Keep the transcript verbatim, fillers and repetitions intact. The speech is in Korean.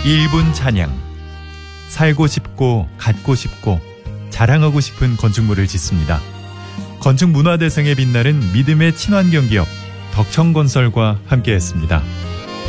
일 분 찬양. 살고 싶고 갖고 싶고 자랑하고 싶은 건축물을 짓습니다. 건축문화대상에 빛나는 믿음의 친환경 기업 덕청건설과 함께했습니다.